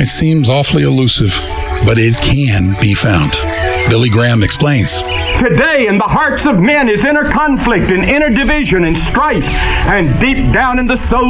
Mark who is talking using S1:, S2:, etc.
S1: It seems awfully elusive, but it can be found. Billy Graham explains.
S2: Today in the hearts of men is inner conflict and inner division and strife, and deep down in the soul